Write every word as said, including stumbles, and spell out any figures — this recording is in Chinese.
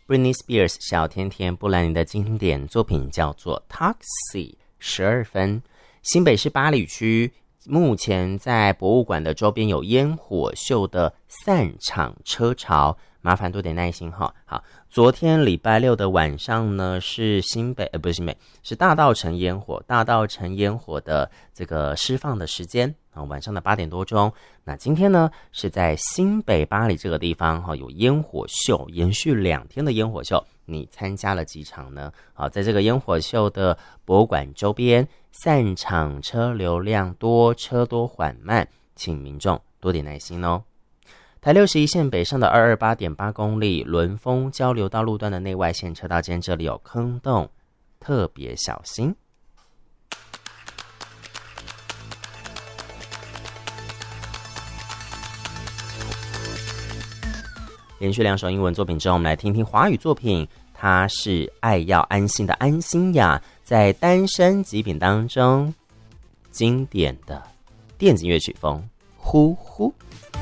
Britney Spears 小甜甜布兰妮的经典作品叫做 Taxi 十二分。新北市八里区目前在博物馆的周边有烟火秀的散场车潮，麻烦多点耐心哈。好，昨天礼拜六的晚上呢，是新北呃不是新北，是大稻埕烟火，大稻埕烟火的这个释放的时间啊，晚上的八点多钟。那今天呢，是在新北八里这个地方哈，有烟火秀，延续两天的烟火秀。你参加了几场呢？好，在这个烟火秀的博物馆周边，散场车流量多，车多缓慢，请民众多点耐心哦。台六十一线北上的 二二八点八 公里轮丰交流道路段的内外线车道间，这里有坑洞，特别小心。连续两首英文作品之后，我们来听听华语作品。它是爱要安心的安心呀，在单身极品当中经典的电子乐曲风，呼呼。